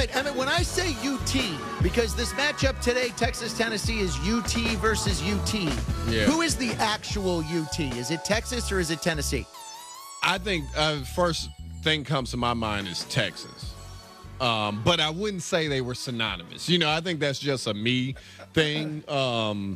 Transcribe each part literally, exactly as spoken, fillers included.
Emmett, Emmett, when I say U T, because this matchup today, Texas Tennessee, is U T versus U T. Yeah. Who is the actual U T? Is it Texas or is it Tennessee? I think uh, first thing comes to my mind is Texas. Um, but I wouldn't say they were synonymous. You know, I think that's just a me thing. Um,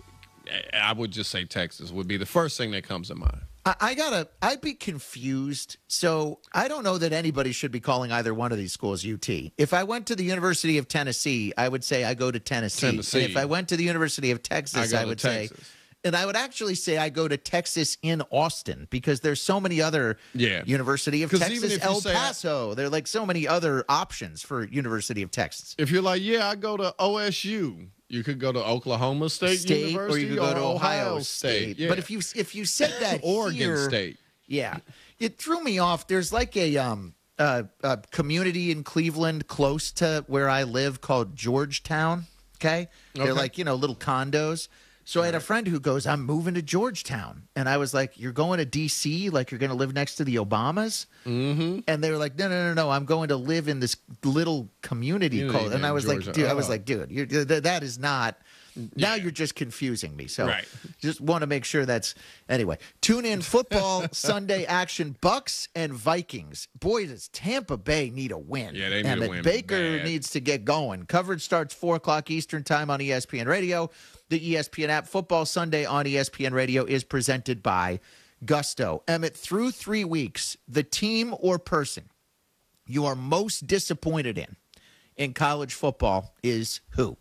I would just say Texas would be the first thing that comes to mind. I, I gotta, I'd be confused. So I don't know that anybody should be calling either one of these schools U T. If I went to the University of Tennessee, I would say I go to Tennessee. Tennessee. And if I went to the University of Texas, I, I, I would Texas. say. And I would actually say I go to Texas in Austin because there's so many other yeah. University of 'Cause Texas, even if you El say Paso. There are like so many other options for University of Texas. If you're like, yeah, I go to O S U, you could go to Oklahoma State, State University, or you could go to Ohio, Ohio State. State. Yeah. But if you if you said that Oregon here, State. Yeah. It threw me off. There's like a um uh, a community in Cleveland close to where I live called Georgetown. Okay. They're Okay. like, you know, little condos. So I had a friend who goes, I'm moving to Georgetown. And I was like, you're going to D C? Like you're going to live next to the Obamas? Mm-hmm. And they were like, no, no, no, no. I'm going to live in this little community Community called. And I in was like, Georgia. dude, I was Oh. like, dude, you're, th- that is not. Now Yeah. you're just confusing me. So Right. just want to make sure that's anyway. Tune in football Sunday action. Bucks and Vikings. Boy, does Tampa Bay need a win. Yeah, they need and a win Baker bad. needs to get going. Coverage starts four o'clock Eastern time on E S P N Radio. The E S P N app. Football Sunday on E S P N Radio is presented by Gusto. Emmett, through three weeks, the team or person you are most disappointed in in college football is who?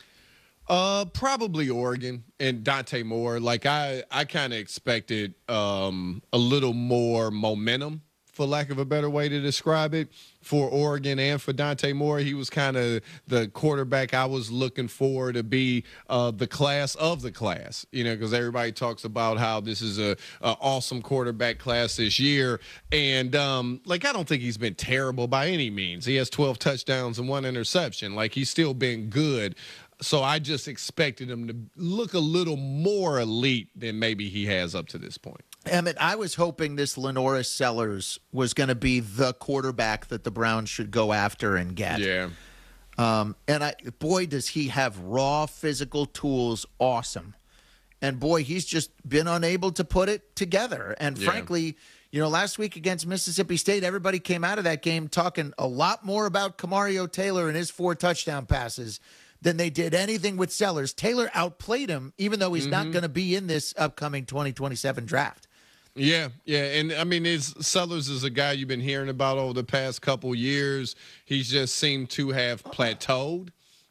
Uh, probably Oregon and Dante Moore. Like I, I kind of expected um, a little more momentum, for lack of a better way to describe it, for Oregon and for Dante Moore. He was kind of the quarterback I was looking for to be uh, the class of the class, you know, because everybody talks about how this is a, a awesome quarterback class this year. And um, like, I don't think he's been terrible by any means. He has twelve touchdowns and one interception. Like, he's still been good. So I just expected him to look a little more elite than maybe he has up to this point. Emmett, I was hoping this Lenoris Sellers was going to be the quarterback that the Browns should go after and get. Yeah. Um, and I, boy, does he have raw physical tools. Awesome. And boy, he's just been unable to put it together. And Yeah. frankly, you know, last week against Mississippi State, everybody came out of that game talking a lot more about Kamario Taylor and his four touchdown passes than they did anything with Sellers. Taylor outplayed him, even though he's Mm-hmm. not going to be in this upcoming twenty twenty-seven draft. Yeah, yeah, and I mean, it's, Sellers is a guy you've been hearing about over the past couple years. He's just seemed to have plateaued.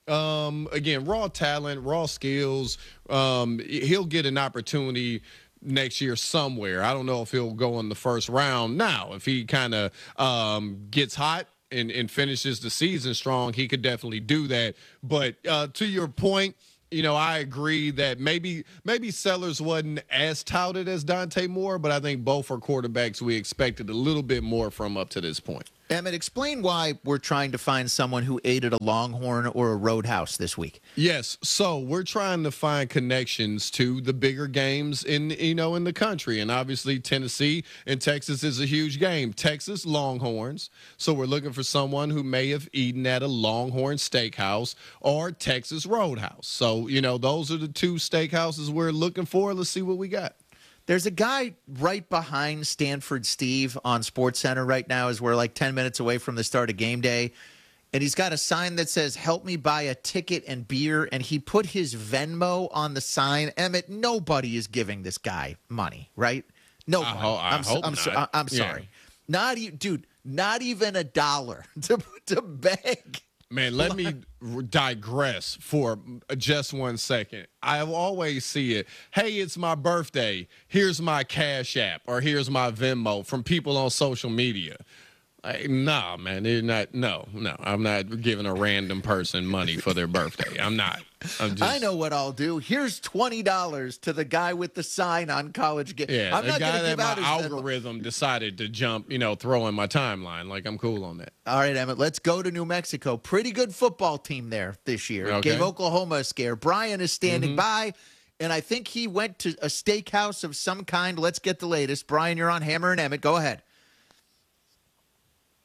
Um, again, raw talent, raw skills. Um, he'll get an opportunity next year somewhere. I don't know if he'll go in the first round now. If he kind of um, gets hot and, and finishes the season strong, he could definitely do that. But uh, to your point, you know, I agree that maybe maybe Sellers wasn't as touted as Dante Moore, but I think both are quarterbacks we expected a little bit more from up to this point. Emmett, explain why we're trying to find someone who ate at a Longhorn or a Roadhouse this week. Yes, so we're trying to find connections to the bigger games in you know in the country, and obviously Tennessee and Texas is a huge game. Texas Longhorns, so we're looking for someone who may have eaten at a Longhorn Steakhouse or Texas Roadhouse. So you know those are the two steakhouses we're looking for. Let's see what we got. There's a guy right behind Stanford Steve on SportsCenter right now as we're like ten minutes away from the start of game day. And he's got a sign that says, help me buy a ticket and beer. And he put his Venmo on the sign. Emmett, nobody is giving this guy money, right? Nobody. I ho- I I'm, so- hope I'm, so- not. I'm Yeah. sorry. Not even, dude, not even a dollar to, to beg. Man, let me digress for just one second. I always see it. Hey, it's my birthday. Here's my Cash App or here's my Venmo from people on social media. Like, nah, man, they're not. No, no, I'm not giving a random person money for their birthday. I'm not. I'm just, I know what I'll do. Here's twenty dollars to the guy with the sign on College Game. Yeah, I'm the not guy going to that give my out his Venmo. algorithm decided to jump, you know, throw in my timeline. Like, I'm cool on that. All right, Emmett, let's go to New Mexico. Pretty good football team there this year. Okay. Gave Oklahoma a scare. Brian is standing Mm-hmm. by, and I think he went to a steakhouse of some kind. Let's get the latest. Brian, you're on Hammer and Emmett. Go ahead.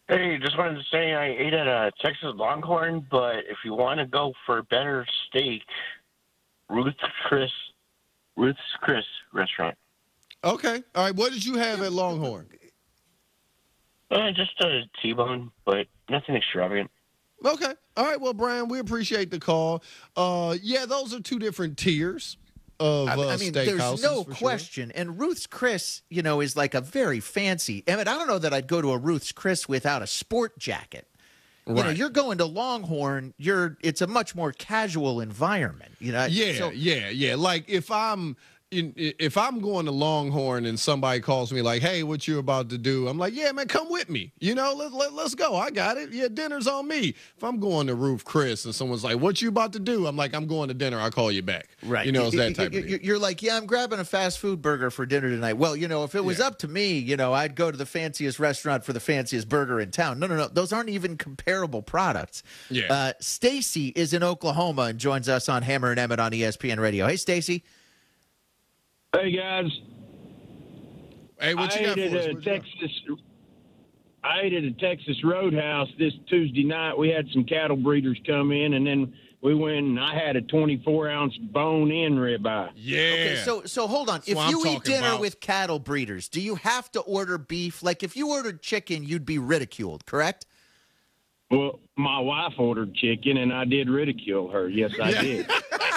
Hey, just wanted to say I ate at a Texas Longhorn, but if you want to go for better steak, Ruth's Chris, Ruth's Chris restaurant. Okay. All right. What did you have at Longhorn? Uh, just a T-bone, but nothing extravagant. Okay. All right. Well, Brian, we appreciate the call. Uh, yeah, those are two different tiers of uh, I mean, steakhouses. there's no for question. Sure. And Ruth's Chris, you know, is like a very fancy. I mean, I don't know that I'd go to a Ruth's Chris without a sport jacket. You know, Right. you're going to Longhorn. You're. It's a much more casual environment. You know. Yeah, So, yeah, yeah. Like if I'm in, if I'm going to Longhorn and somebody calls me like, "Hey, what you about to do?" I'm like, "Yeah, man, come with me. You know, let, let let's go. I got it. Yeah, dinner's on me." If I'm going to Ruth Chris and someone's like, "What you about to do?" I'm like, "I'm going to dinner. I'll call you back." Right. You know, it's You- that type you- of you- thing. You're like, yeah, I'm grabbing a fast food burger for dinner tonight. Well, you know, if it was Yeah. up to me, you know, I'd go to the fanciest restaurant for the fanciest burger in town. No, no, no. Those aren't even comparable products. Yeah. Uh, Stacy is in Oklahoma and joins us on Hammer and Emmett on E S P N Radio. Hey, Stacy. Hey guys, Hey, what you I got ate for us? at a What you got? Texas. I ate at a Texas Roadhouse this Tuesday night. We had some cattle breeders come in, and then we went and I had a twenty-four ounce bone-in ribeye. Yeah. Okay, so so hold on. If what I'm you eat talking dinner about. with cattle breeders, do you have to order beef? Like if you ordered chicken, you'd be ridiculed, correct? Well, my wife ordered chicken, and I did ridicule her. Yes, I Yeah. did.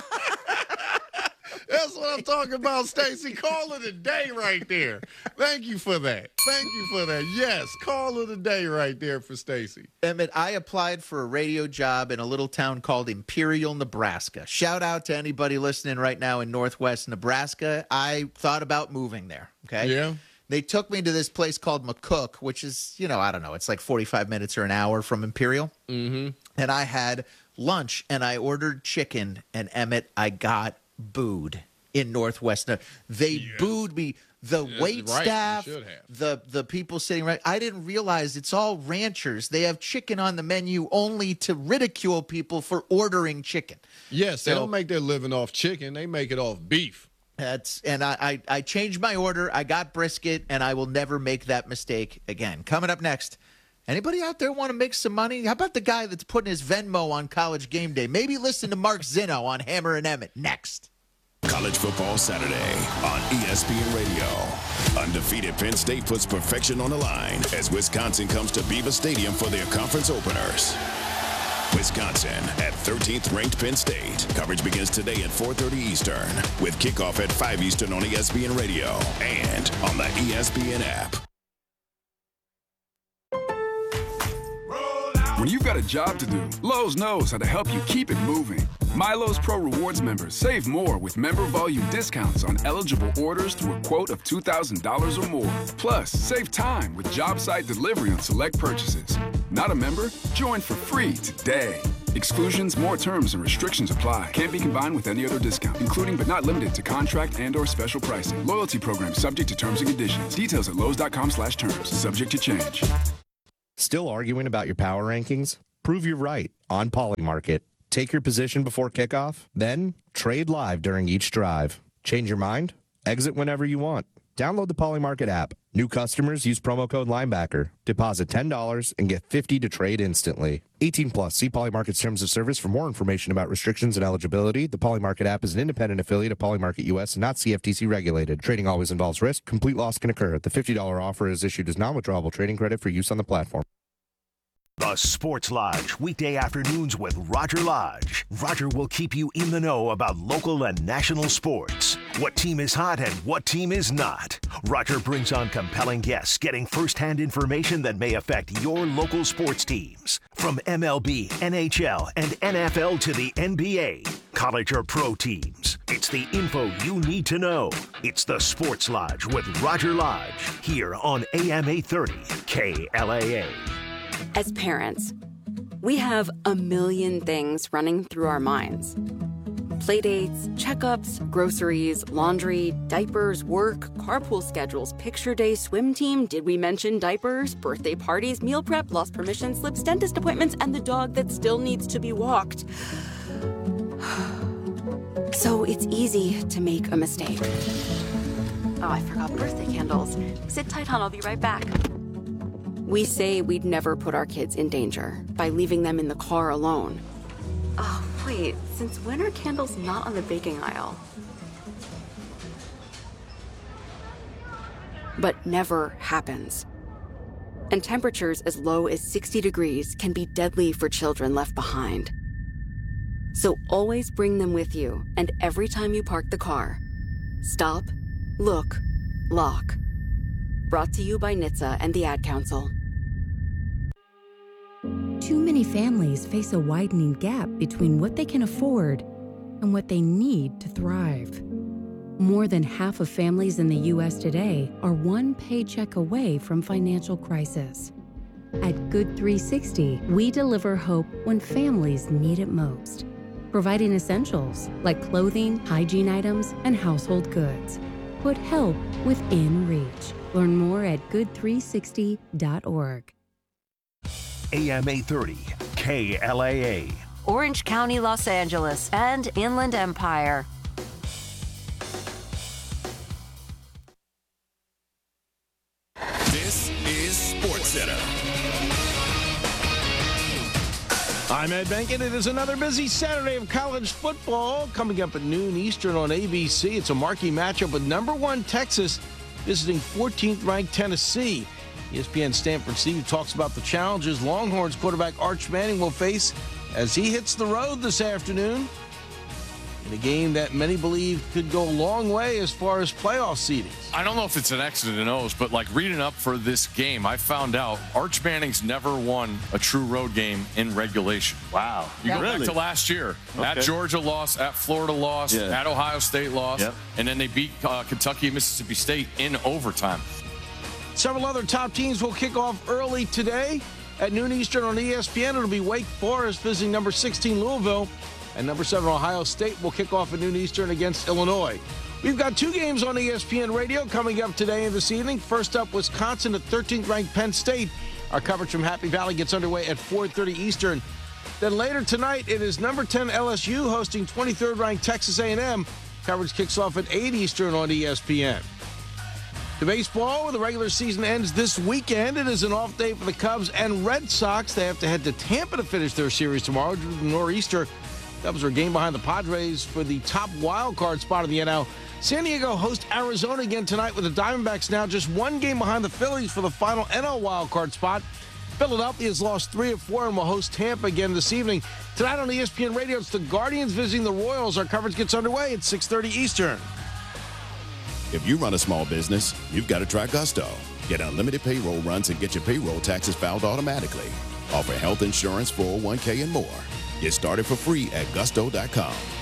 That's what I'm talking about, Stacy. Call of the day right there. Thank you for that. Thank you for that. Yes, call of the day right there for Stacy. Emmett, I applied for a radio job in a little town called Imperial, Nebraska. Shout out to anybody listening right now in Northwest Nebraska. I thought about moving there. Okay. Yeah. They took me to this place called McCook, which is, you know, I don't know, it's like forty-five minutes or an hour from Imperial. Mm-hmm. And I had lunch and I ordered chicken, and Emmett, I got booed in Northwest. They Yes. booed me. The Yes, wait right, you staff, should have. the the people sitting right. I didn't realize it's all ranchers. They have chicken on the menu only to ridicule people for ordering chicken. Yes, they So- don't make their living off chicken. They make it off beef. That's and I, I I changed my order. I got brisket, and I will never make that mistake again. Coming up next. Anybody out there want to make some money? How about the guy that's putting his Venmo on College Game Day? Maybe listen to Mark Zinno on Hammer and Emmett next. College Football Saturday on E S P N Radio. Undefeated Penn State puts perfection on the line as Wisconsin comes to Beaver Stadium for their conference openers. Wisconsin at thirteenth ranked Penn State. Coverage begins today at four thirty Eastern with kickoff at five Eastern on E S P N Radio and on the E S P N app. When you've got a job to do, Lowe's knows how to help you keep it moving. MyLowe's Pro Rewards members save more with member volume discounts on eligible orders through a quote of two thousand dollars or more. Plus, save time with job site delivery on select purchases. Not a member? Join for free today. Exclusions, more terms, and restrictions apply. Can't be combined with any other discount, including but not limited to contract and or special pricing. Loyalty program subject to terms and conditions. Details at lowes.com slash terms. Subject to change. Still arguing about your power rankings? Prove you're right on Polymarket. Take your position before kickoff, then trade live during each drive. Change your mind? Exit whenever you want. Download the Polymarket app. New customers use promo code Linebacker. Deposit ten dollars and get fifty dollars to trade instantly. eighteen plus. See Polymarket's terms of service for more information about restrictions and eligibility. The Polymarket app is an independent affiliate of Polymarket U S and not C F T C regulated. Trading always involves risk. Complete loss can occur. The fifty dollars offer is issued as non-withdrawable trading credit for use on the platform. The Sports Lodge, weekday afternoons with Roger Lodge. Roger will keep you in the know about local and national sports. What team is hot and what team is not. Roger brings on compelling guests getting first-hand information that may affect your local sports teams. From M L B, N H L, and N F L to the N B A, college or pro teams. It's the info you need to know. It's the Sports Lodge with Roger Lodge here on A M eight thirty K L A A. As parents, we have a million things running through our minds. Playdates, checkups, groceries, laundry, diapers, work, carpool schedules, picture day, swim team, did we mention diapers, birthday parties, meal prep, lost permission slips, dentist appointments, and the dog that still needs to be walked. So it's easy to make a mistake. Oh, I forgot birthday candles. Sit tight, hon, I'll be right back. We say we'd never put our kids in danger by leaving them in the car alone. Oh, wait, since when are candles not on the baking aisle? But never happens. And temperatures as low as sixty degrees can be deadly for children left behind. So always bring them with you, and every time you park the car, stop, look, lock. Brought to you by N H T S A and the Ad Council. Too many families face a widening gap between what they can afford and what they need to thrive. More than half of families in the U S today are one paycheck away from financial crisis. At Good three sixty, we deliver hope when families need it most, providing essentials like clothing, hygiene items, and household goods. Put help within reach. Learn more at good three sixty dot org. A M eight thirty, K L A A. Orange County, Los Angeles, and Inland Empire. This is SportsCenter. I'm Ed Benkin. It is another busy Saturday of college football coming up at noon Eastern on A B C. It's a marquee matchup with number one Texas visiting fourteenth ranked Tennessee. E S P N Stanford Steve talks about the challenges Longhorns quarterback Arch Manning will face as he hits the road this afternoon in a game that many believe could go a long way as far as playoff seedings. I don't know if it's an X's and O's, but like reading up for this game, I found out Arch Manning's never won a true road game in regulation. Wow. You yeah. go really? back to last year. Okay. At Georgia loss, at Florida loss, yeah. at Ohio State loss, yep. and then they beat uh, Kentucky and Mississippi State in overtime. Several other top teams will kick off early today. At noon Eastern on E S P N, it'll be Wake Forest visiting number sixteen Louisville. And number seven Ohio State will kick off at noon Eastern against Illinois. We've got two games on E S P N Radio coming up today and this evening. First up, Wisconsin at thirteenth ranked Penn State. Our coverage from Happy Valley gets underway at four thirty Eastern. Then later tonight, it is number ten L S U hosting twenty-third ranked Texas A and M. Coverage kicks off at eight Eastern on E S P N. To baseball, the regular season ends this weekend. It is an off day for the Cubs and Red Sox. They have to head to Tampa to finish their series tomorrow due to the nor'easter. Cubs are a game behind the Padres for the top wild card spot in the N L. San Diego hosts Arizona again tonight with the Diamondbacks now just one game behind the Phillies for the final N L wild card spot. Philadelphia has lost three of four and will host Tampa again this evening. Tonight on E S P N Radio, it's the Guardians visiting the Royals. Our coverage gets underway at six thirty Eastern. If you run a small business, you've got to try Gusto. Get unlimited payroll runs and get your payroll taxes filed automatically. Offer health insurance, four oh one k, and more. Get started for free at gusto dot com.